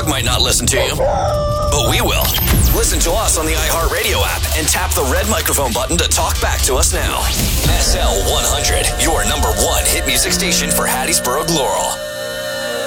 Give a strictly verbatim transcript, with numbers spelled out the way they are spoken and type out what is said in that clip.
dog might not listen to you, but we will. Listen to us on the iHeartRadio app and tap the red microphone button to talk back to us now. S L one hundred, your number one hit music station for Hattiesburg, Laurel.